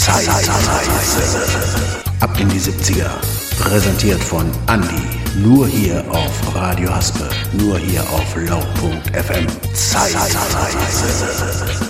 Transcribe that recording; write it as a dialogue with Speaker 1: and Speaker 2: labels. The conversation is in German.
Speaker 1: Zeitreise. Ab in die 70er. Präsentiert von Andi. Nur hier auf Radio Haspe. Nur hier auf Low.fm. Zeitreise.